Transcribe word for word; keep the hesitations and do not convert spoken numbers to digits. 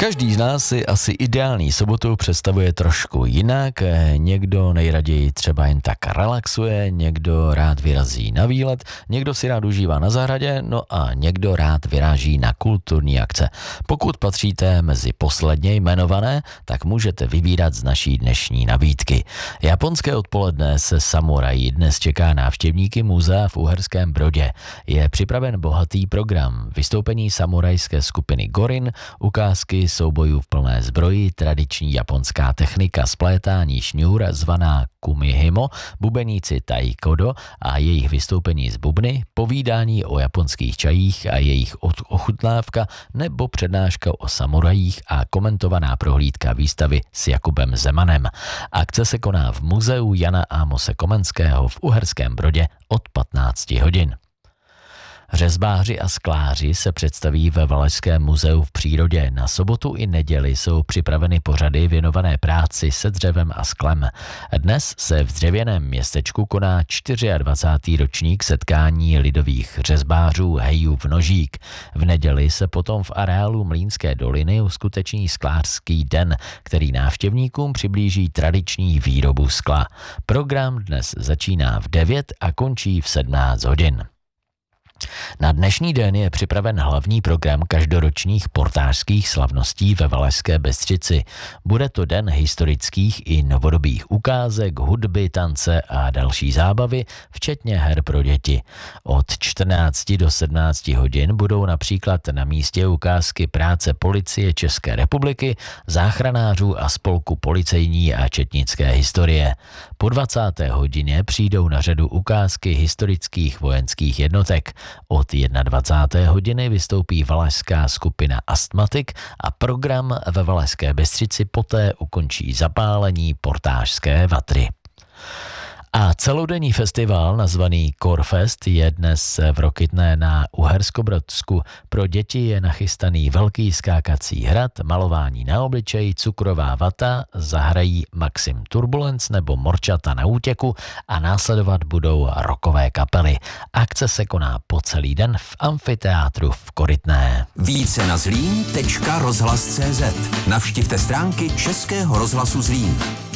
Každý z nás si asi ideální sobotu představuje trošku jinak. Někdo nejraději třeba jen tak relaxuje, někdo rád vyrazí na výlet, někdo si rád užívá na zahradě, no a někdo rád vyráží na kulturní akce. Pokud patříte mezi posledně jmenované, tak můžete vybírat z naší dnešní nabídky. Japonské odpoledne se samurají dnes čeká návštěvníky muzea v Uherském Brodě. Je připraven bohatý program, vystoupení samurajské skupiny Gorin, ukázky soubojů v plné zbroji, tradiční japonská technika splétání šňůr zvaná kumihimo, bubeníci taikodo a jejich vystoupení z bubny, povídání o japonských čajích a jejich ochutnávka nebo přednáška o samurajích a komentovaná prohlídka výstavy s Jakubem Zemanem. Akce se koná v muzeu Jana Amose Komenského v Uherském Brodě od patnácti hodin. Řezbáři a skláři se představí ve Valašském muzeu v přírodě. Na sobotu i neděli jsou připraveny pořady věnované práci se dřevem a sklem. Dnes se v dřevěném městečku koná dvacátý čtvrtý ročník setkání lidových řezbářů Hejův Nožík. V neděli se potom v areálu Mlýnské doliny uskuteční sklářský den, který návštěvníkům přiblíží tradiční výrobu skla. Program dnes začíná v devět a končí v sedmnáct hodin. Na dnešní den je připraven hlavní program každoročních portářských slavností ve Valašské Bystřici. Bude to den historických i novodobých ukázek, hudby, tance a další zábavy, včetně her pro děti. Od čtrnácti do sedmnácti hodin budou například na místě ukázky práce policie České republiky, záchranářů a spolku policejní a četnické historie. Po dvacáté hodině přijdou na řadu ukázky historických vojenských jednotek. Od dvacáté jedné hodiny vystoupí valašská skupina Astmatik a program ve Valašské Bystřici poté ukončí zapálení portářské vatry. A celodenní festival nazvaný Korfest je dnes v Rokytné na Uherskobrodsku. Pro děti je nachystaný velký skákací hrad, malování na obličej, cukrová vata, zahrají Maxim Turbulence nebo Morčata na útěku a následovat budou rockové kapely. Akce se koná po celý den v amfiteátru v Korytné. Více na zlín tečka rozhlas tečka cé zet. Navštivte stránky Českého rozhlasu Zlín.